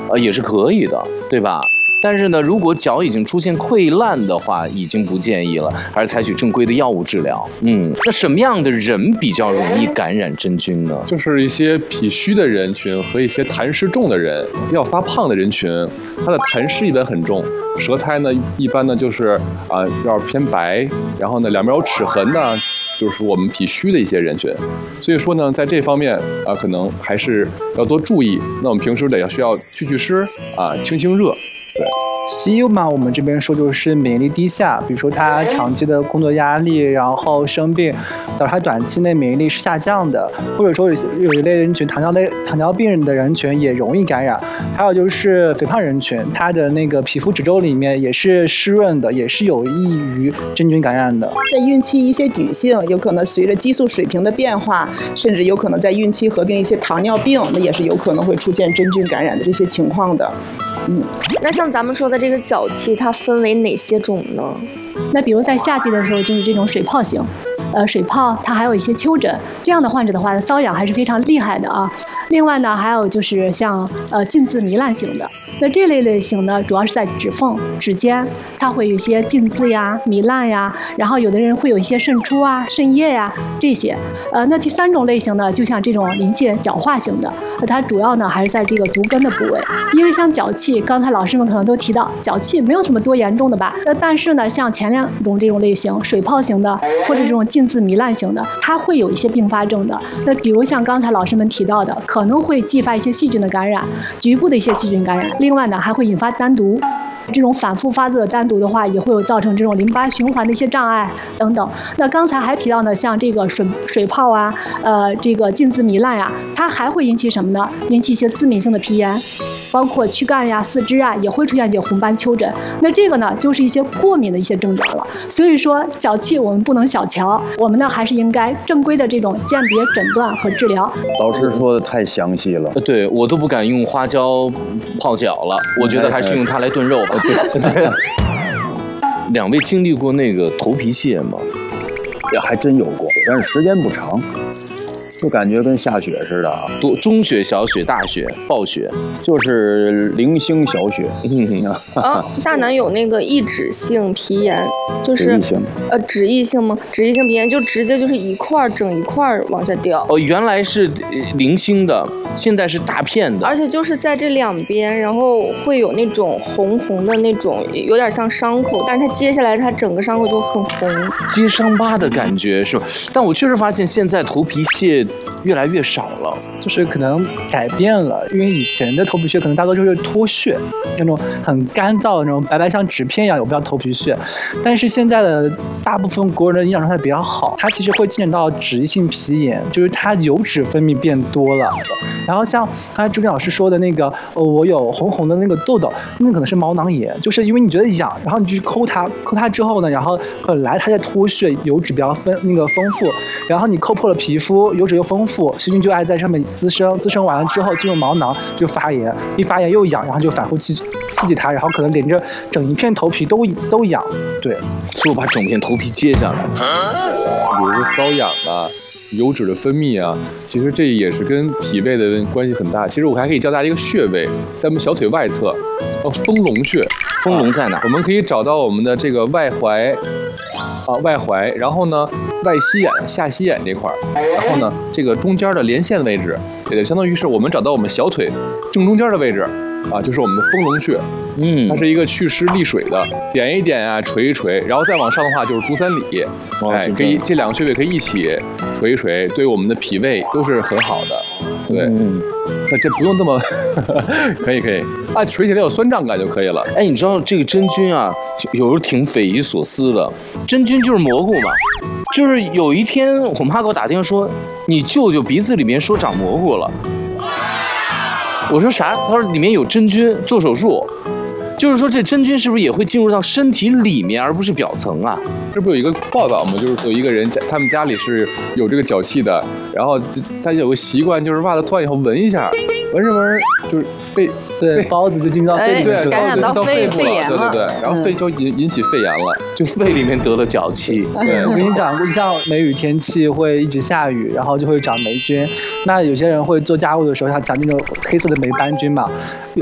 也是可以的，对吧？但是呢，如果脚已经出现溃烂的话，已经不建议了，还是采取正规的药物治疗。那什么样的人比较容易感染真菌呢？ 就是一些脾虚的人群和一些痰湿重的人，比较发胖的人群，他的痰湿一般很重，舌苔呢一般呢就是要偏白，然后呢两边有齿痕呢，就是我们脾虚的一些人群。所以说呢，在这方面可能还是要多注意。那我们平时需要祛湿清热。对， 西医嘛，我们这边说就是免疫力低下，比如说他长期的工作压力，然后生病，导致他短期内免疫力是下降的，或者说有一类人群，糖尿病的人群也容易感染。还有就是肥胖人群，他的那个皮肤褶皱里面也是湿润的，也是有益于真菌感染的。 在孕期一些女性有可能随着激素水平的变化，甚至有可能在孕期合并一些糖尿病，那也是有可能会出现真菌感染的这些情况的。 那像咱们说的这个脚气，它分为哪些种呢？ 那比如在夏季的时候，就是这种水泡型，水泡它还有一些丘疹，这样的患者的话，瘙痒还是非常厉害的啊。另外呢，还有就是像浸渍糜烂型的，那这类型呢，主要是在指缝、指尖，它会有一些浸渍呀、糜烂呀，然后有的人会有一些渗出啊、渗液呀这些。那第三种类型呢，就像这种鳞屑角化型的，它主要呢还是在这个足跟的部位，因为像脚气，刚才老师们可能都提到，脚气没有什么多严重的吧？但是呢，像前两种这种类型，水泡型的或者这种浸渍糜烂型的，它会有一些并发症的。那比如像刚才老师们提到的，可能会继发一些细菌的感染，局部的一些细菌感染。另外呢，还会引发单毒。这种反复发作的单独的话，也会有造成这种淋巴循环的一些障碍等等。那刚才还提到呢，像这个水泡啊，这个浸渍糜烂呀，它还会引起什么呢？引起一些致敏性的皮炎，包括躯干呀、四肢啊，也会出现一些红斑丘疹。那这个呢，就是一些过敏的一些症状了。所以说，脚气我们不能小瞧，我们呢还是应该正规的这种鉴别、诊断和治疗。 老师说的太详细了， 对我都不敢用花椒泡脚了，我觉得还是用它来炖肉吧。对，两位经历过那个头皮屑吗？ 也还真有过，但是时间不长，就感觉跟下雪似的啊。 中雪、小雪、大雪、暴雪， 就是零星小雪。 大南有那个异脂性皮炎，就是脂溢性吗？脂溢性皮炎就直接就是整一块往下掉。 原来是零星的，现在是大片的， 而且就是在这两边，然后会有那种红红的那种，有点像伤口，但是它接下来它整个伤口就很红， 接伤疤的感觉是吧？但我确实发现现在头皮屑越来越少了， 就是可能改变了，因为以前的头皮屑可能大多就是脱屑，那种很干燥的那种白白像纸片一样，有不叫头皮屑。但是现在的大部分国人的营养状态比较好，它其实会进展到脂溢性皮炎，就是它油脂分泌变多了。然后像刚才朱斌老师说的那个，我有红红的那个痘痘，那可能是毛囊炎，就是因为你觉得痒，然后你就去抠它之后呢，然后本来它在脱屑，油脂比较丰富，然后你抠破了皮肤，油脂又丰富，细菌就爱在上面滋生完了之后进入毛囊就发炎，一发炎又痒，然后就反复刺激它，然后可能连着整一片头皮都痒，对， 所以我把整片头皮揭下来。 比如说瘙痒啊，油脂的分泌啊，其实这也是跟脾胃的关系很大。其实我还可以教大家一个穴位，在我们小腿外侧，丰隆穴。 丰隆在哪？ 我们可以找到我们的这个外踝，然后呢外膝眼、下膝眼这块儿，然后呢这个中间的连线的位置，也就相当于是我们找到我们小腿正中间的位置啊，就是我们的丰隆穴。它是一个祛湿利水的，点一点啊，捶一捶，然后再往上的话就是足三里，可以这两个穴位可以一起捶一捶，对我们的脾胃都是很好的。对，那这不用这么，可以，捶起来有酸胀感就可以了。 哎，你知道这个真菌啊，有时候挺匪夷所思的。真菌就是蘑菇嘛，就是有一天我妈给我打电话说，你舅舅鼻子里面说长蘑菇了。我说啥？他说里面有真菌，做手术。就是说，这真菌是不是也会进入到身体里面，而不是表层啊？ 这不有一个报道吗？就是有一个人他们家里是有这个脚气的，然后他有个习惯，就是袜子脱完以后闻一下，闻着就是对孢子就进到肺里面， 感染到肺炎了， 对，然后肺就引起肺炎了， 就肺里面得了脚气。 对，我跟你讲，像梅雨天气会一直下雨，然后就会长霉菌。那有些人会做家务的时候，他长那种黑色的霉斑菌嘛，